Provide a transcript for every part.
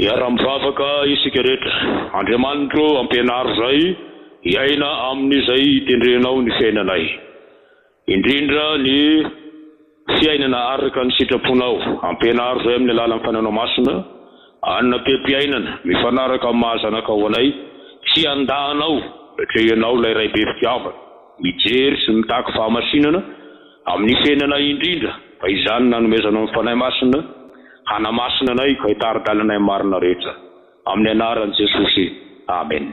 Iaram-bavaka isika rehetra. Andriamanitro ampianaro zay iaina amin'izay tendrenao ny fiainanay. Indrindra ny fiainana araka ny sitraponao. Ampianaro zay amin'ny alalan'ny fananao masina, anona pempiainana mifanaraka amin'ny mahazanakao anay, tsy andahanao retrehanao ilay ray be fitiavana, mijery sy mitaky fahamasinana amin'ny fiainanay indrindra, fa izany nanomezana amin'ny fanahy masina hanamasina anay ka hitaridalanay marina rehetra amin'ny anaran'i Jesosy. Amen.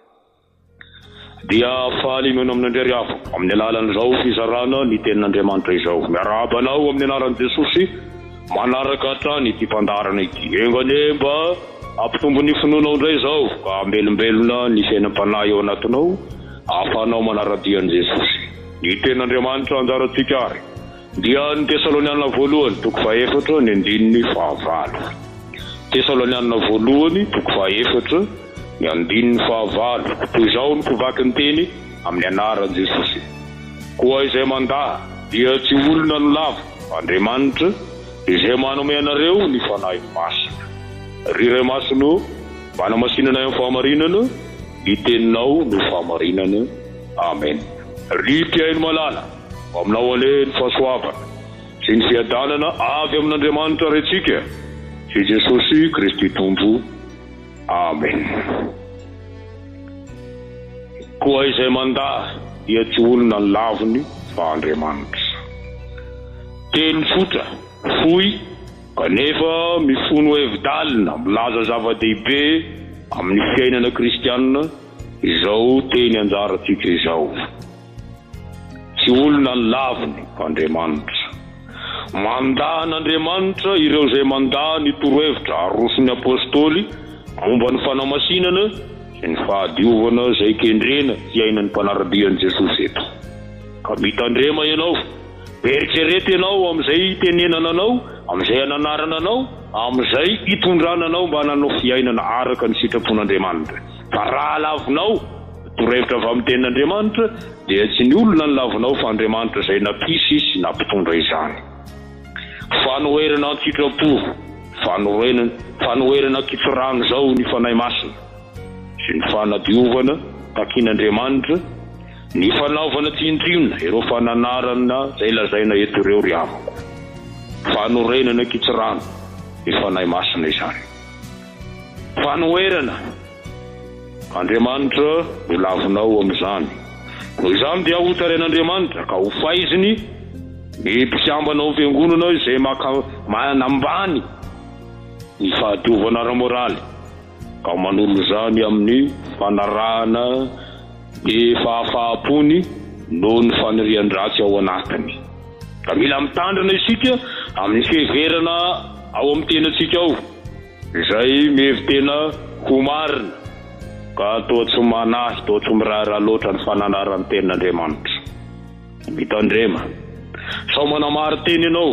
Dia fahalimana amin'ny Andriariavo amin'ny alalan'izao fizarana ny tenin'Andriamanitra izao. Miarabanao amin'ny anaran'i Jesosy manaraka hatrany ity mpandarana ity. Enganemba ampitombo ny finoanao indray izao ka ambelombelona ny fiainam-panahy eo anatinao ahafahanao manaradian'i Jesosy. Ny tenin'Andriamanitra anjarantsika ary dia ny Tesaloniana voalohany toko faha-4 ny andininy faha-9. Tesaloniana voalohany toko faha-4 ny andininy faha-9. Toy izao ny mpivaky ny teny amin'ny anaran'i Jesosy. Koa izay mandaha dia tsy olona no lava, Andriamanitra izay manome anareo ny fanahy masina. Ry Ray Masino, manamasinana amin'ny fahamarinana, ny teninao no fahamarinana. Amen. Ry mpiaino malala aminao aleha ny fahasoavana sy ny fiadanana avy amin'Andriamanitra retsika sy Jesosy Kristy Tompo. Amen. Koa izay mandaha dia tsy olona ny laviny fa Andriamanitra. Teny tsotra, fohy, kanefa mifono hevi-dalina, milaza zava-dehibe amin'ny fiainana kristianina izao teny anjarantsika izao. Tsy olona ny laviny fa Andriamanitra. Mandahan'Andriamanitra ireo izay mandaha ny torohevitra aroson'ny apôstôly momba ny fanamasinana sy ny fahadiovana izay kendrena hiainan'ny mpanaradian'i Jesosy eto. Ka mitandrema ianao, eritserety ianao amin'izay tenenananao, amin'izay ananarananao, amin'izay hitondrananao mba hananao fiainana araka ny sitrapon'Andriamanitra. Fa raha lavinao torohevitra avy amin'ny tenin'Andriamanitra dia tsy ny olona ny lavinao fa Andriamanitra izay nampisy sy nampitondra izany. Fanoherana an-tsitrapo, fanoherana kitsorano zao ny fanahy masina sy ny fanadiovana takian'Andriamanitra, ny fanaovana tsindrimina ireo fananarana izay lazaina eto ireo ry havako. Fanorenana kitsorano ny fanahy masina izany. Fanoherana Andriamanitra no lavinao amin'izany. Noho izany dia hotaren'Andriamanitra ka ho faiziny ny mpisambanao fiangonana izay manambany ny fahadiovana ara-moraly, ka manolo izany amin'ny fanarahana ny fahafahapony noho ny fanirian-dratsy ao anatiny. Ka mila mitandrina isika amin'ny fiheverana ao amin'ny tenantsika ao izay mihevitena ho marina, ka toa tsy manahy, toa tsy miraharaha loatra ny fananaran'ny tenin'Andriamanitra. Mitandrema sao manamary teny ianao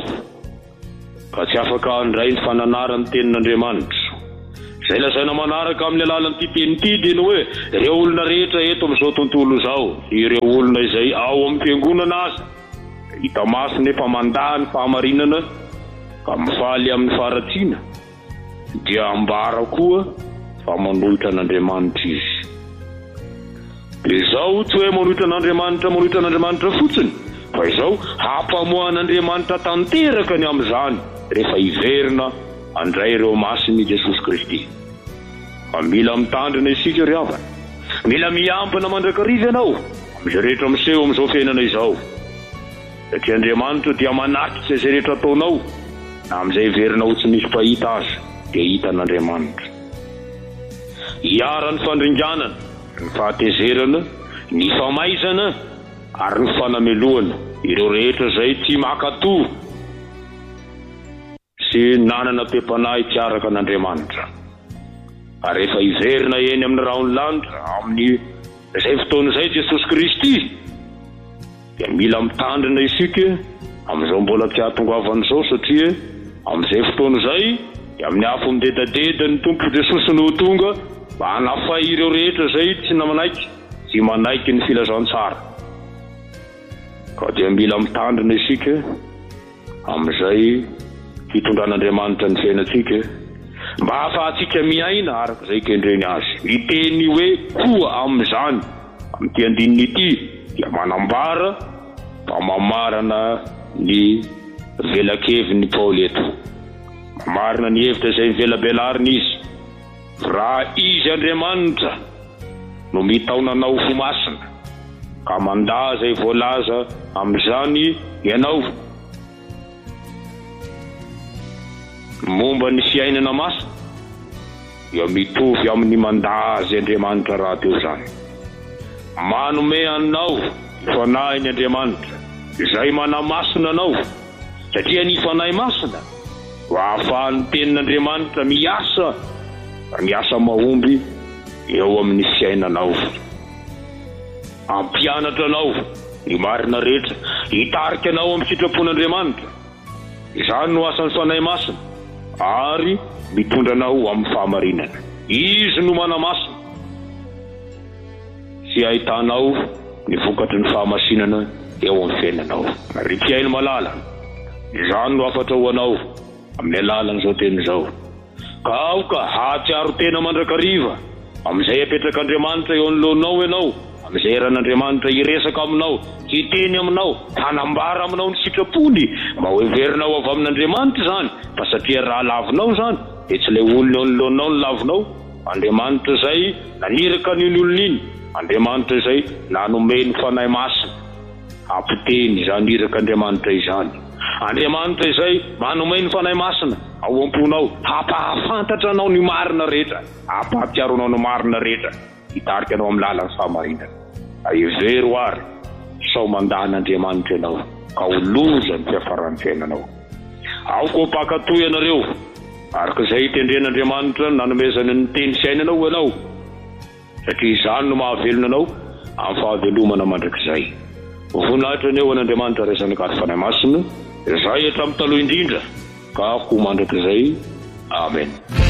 ka tsy afaka handray ny fananaran'ny tenin'Andriamanitra. Izay lazaina manaraka amin'ny alalan'ity teny ity dia ny hoe ireo olona rehetra eto amin'izao tontolo izao, ireo olona izay ao amin'ny fiangonana aza, hita masina efa mandaha ny fahamarinana ka mifaly amin'ny faharatsiana, dia ambara koa fa manohitra an'Andriamanitra izy. Dia izao tsy hoe manohitra an'Andriamanitra fotsiny, fa izao hampamohan'Andriamanitra tanteraka ny amin'izany rehefa hiverina andray ireo masiny Jesosy Kristy. Fa mila mitandrina isika ry havana, mila miampana mandrakariva ianao amin'izay rehetra miseho amin'izao fiainana izao, satria Andriamanitra dia manatitra izay rehetra ataonao, na amin'izay heverinao tsy misy mpahita azy dia hitan'Andriamanitra. Hiara ny fandringanana, ny fahatezerana, ny famaizana ary ny fanameloana ireo rehetra izay tsy makatò sy nanana pepanahy tsy araka an'Andriamanitra. Ary rehefa hiverina eny amin'ny rahony lanitra amin'ny izay fotoana izay Jesosy Kristy dia mila mitandrina isika amin'izao mbola tsy ahatongavan'izao, satria amin'izay fotoana izay dia amin'ny afo midedadeda ny Tompo Jesosy no tonga mba hanafay ireo rehetra izay tsy manaiky ny filazantsara. Ka dia mila mitandrina isika amin'izay hitondran'Andriamanitra ny fiainantsika mba hahafahantsika miaina araka izay kendreny azy. Iteny hoe koa amin'izany amin'ity andininy ity dia manambara mamarana ny velakeviny Paoly eto. Mamarina ny hevitra izay velabelarina izy. Raha izy Andriamanitra no mitaonanao ho masina ka mandà izay voalaza amin'izany ianao momba ny fiainana masina dia mitovy amin'ny mandà azy Andriamanitra raha teo zany. Manome anao fanahiny Andriamanitra izay manamasina anao satria ny fanahy masina ahafahan'ny tenin'Andriamanitra miasa mahomby eo amin'ny fiainanao. Ampianatra anao ny marina rehetra, hitarika anao amin'ny sitrapon'Andriamanitra. Izany no asan'ny fanahy masina ary mitondra anao amin'ny fahamarinana. Izy no manamasina sy ahitanao ny vokatry ny fahamasinana eo amin'ny fiainanao. Ary fiaina malala, izany no afatra ho anao amin'ny alalan'izao teny izao. Ka aoka hatsiaro tena mandrakariva amin'izay apetrak'Andriamanitra eo anoloanao ianao, amin'izay ran'Andriamanitra hiresaka aminao, hiteny aminao, hanambara aminao ny sitrapony mba ho heverinao avy amin'Andriamanitra izany. Fa satria raha lavinao izany dia tsy ilay olona eo anoloanao ny lavinao. Andriamanitra izay naniraka n'iny olona iny, Andriamanitra izay nanome ny fanahy masina ampiteny izany irak'Andriamanitra izany. Andriamanitra izay manome ny fanahy masina ao am-ponao, hampahafantatra anao ny marina rehetra, hampahatsiaro anao ny marina rehetra, hitarika anao amin'ny lalan'ny fahamarinana. Ahevery ary sao mandan'Andriamanitra ianao ka ho loza ny fiafaran'ny fiainanao. Aoka ho mpakatoy ianareo araka izay hitendren'Andriamanitra nanomezany ny teny fiainanao ianao, satria izany no mahavelona anao amin'ny fahavelomana mandrakizay. Voninahitra ny eo an'Andriamanitra raisany ka fanahy masina izay hatramin'ny taloha indrindra ka ho mandrakizay. Amen.